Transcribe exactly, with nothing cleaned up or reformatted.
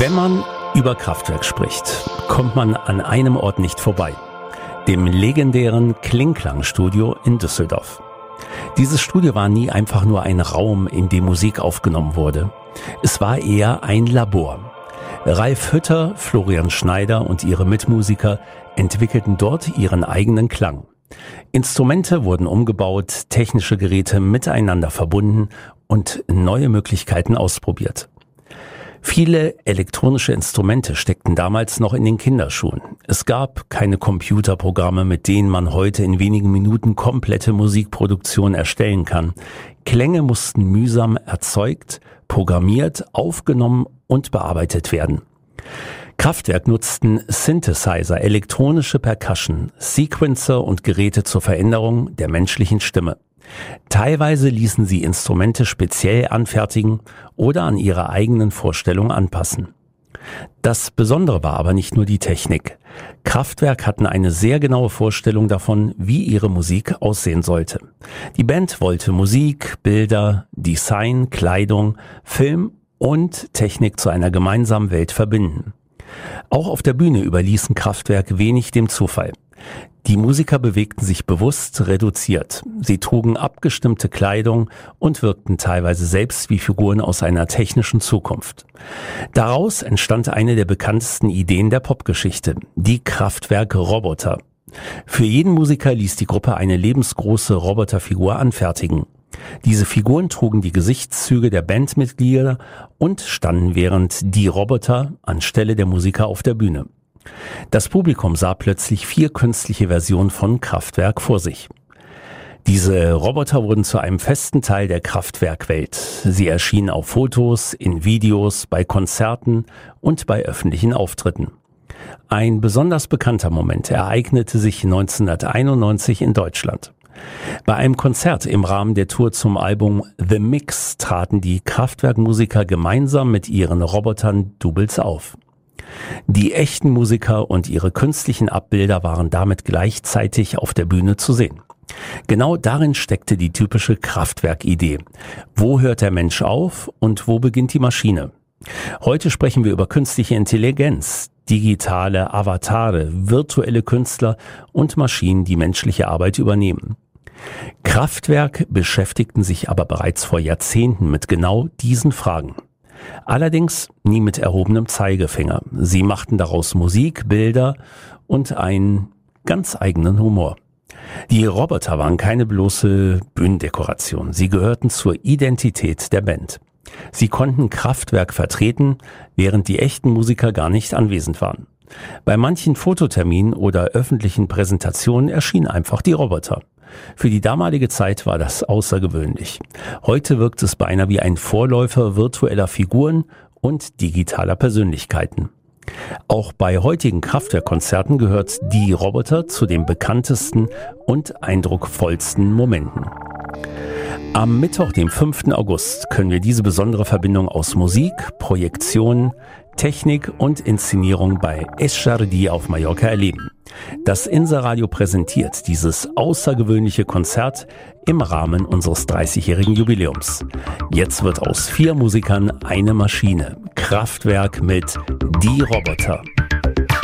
Wenn man über Kraftwerk spricht, kommt man an einem Ort nicht vorbei, dem legendären Klingklang-Studio in Düsseldorf. Dieses Studio war nie einfach nur ein Raum, in dem Musik aufgenommen wurde. Es war eher ein Labor. Ralf Hütter, Florian Schneider und ihre Mitmusiker entwickelten dort ihren eigenen Klang. Instrumente wurden umgebaut, technische Geräte miteinander verbunden und neue Möglichkeiten ausprobiert. Viele elektronische Instrumente steckten damals noch in den Kinderschuhen. Es gab keine Computerprogramme, mit denen man heute in wenigen Minuten komplette Musikproduktion erstellen kann. Klänge mussten mühsam erzeugt, programmiert, aufgenommen und bearbeitet werden. Kraftwerk nutzten Synthesizer, elektronische Percussion, Sequencer und Geräte zur Veränderung der menschlichen Stimme. Teilweise ließen sie Instrumente speziell anfertigen oder an ihre eigenen Vorstellungen anpassen. Das Besondere war aber nicht nur die Technik. Kraftwerk hatten eine sehr genaue Vorstellung davon, wie ihre Musik aussehen sollte. Die Band wollte Musik, Bilder, Design, Kleidung, Film und Technik zu einer gemeinsamen Welt verbinden. Auch auf der Bühne überließen Kraftwerk wenig dem Zufall. Die Musiker bewegten sich bewusst reduziert. Sie trugen abgestimmte Kleidung und wirkten teilweise selbst wie Figuren aus einer technischen Zukunft. Daraus entstand eine der bekanntesten Ideen der Popgeschichte, die Kraftwerk-Roboter. Für jeden Musiker ließ die Gruppe eine lebensgroße Roboterfigur anfertigen. Diese Figuren trugen die Gesichtszüge der Bandmitglieder und standen während die Roboter anstelle der Musiker auf der Bühne. Das Publikum sah plötzlich vier künstliche Versionen von Kraftwerk vor sich. Diese Roboter wurden zu einem festen Teil der Kraftwerk-Welt. Sie erschienen auf Fotos, in Videos, bei Konzerten und bei öffentlichen Auftritten. Ein besonders bekannter Moment ereignete sich neunzehnhunderteinundneunzig in Deutschland. Bei einem Konzert im Rahmen der Tour zum Album The Mix traten die Kraftwerk-Musiker gemeinsam mit ihren Robotern Doubles auf. Die echten Musiker und ihre künstlichen Abbilder waren damit gleichzeitig auf der Bühne zu sehen. Genau darin steckte die typische Kraftwerk-Idee. Wo hört der Mensch auf und wo beginnt die Maschine? Heute sprechen wir über künstliche Intelligenz, digitale Avatare, virtuelle Künstler und Maschinen, die menschliche Arbeit übernehmen. Kraftwerk beschäftigten sich aber bereits vor Jahrzehnten mit genau diesen Fragen. Allerdings nie mit erhobenem Zeigefinger. Sie machten daraus Musik, Bilder und einen ganz eigenen Humor. Die Roboter waren keine bloße Bühnendekoration. Sie gehörten zur Identität der Band. Sie konnten Kraftwerk vertreten, während die echten Musiker gar nicht anwesend waren. Bei manchen Fototerminen oder öffentlichen Präsentationen erschienen einfach die Roboter. Für die damalige Zeit war das außergewöhnlich. Heute wirkt es beinahe wie ein Vorläufer virtueller Figuren und digitaler Persönlichkeiten. Auch bei heutigen Kraftwerkkonzerten gehört die Roboter zu den bekanntesten und eindrucksvollsten Momenten. Am Mittwoch, dem fünften August, können wir diese besondere Verbindung aus Musik, Projektion, Technik und Inszenierung bei Es Jardí auf Mallorca erleben. Das Insa-Radio präsentiert dieses außergewöhnliche Konzert im Rahmen unseres dreißigjährigen Jubiläums. Jetzt wird aus vier Musikern eine Maschine. Kraftwerk mit Die Roboter.